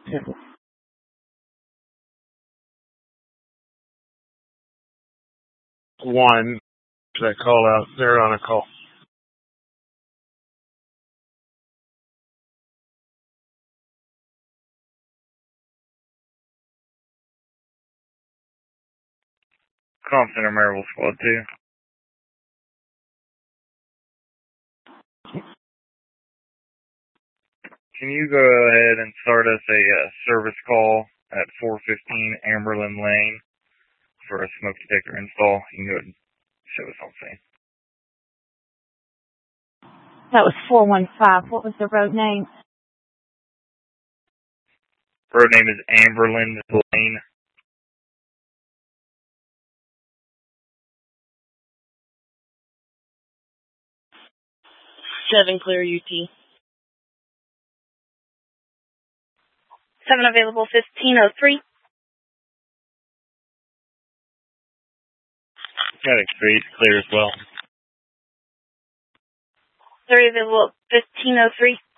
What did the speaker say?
One. Should I call out? They're on a call. Call Center Maryville Squad 2. Can you go ahead and start us a service call at 415 Amberlin Lane for a smoke detector install? You can go ahead and show us on scene. That was 415. What was the road name? Road name is Amberlin Lane. 7 clear UT. 7 available, 1503. Got Street, clear as well. 3 available, 1503.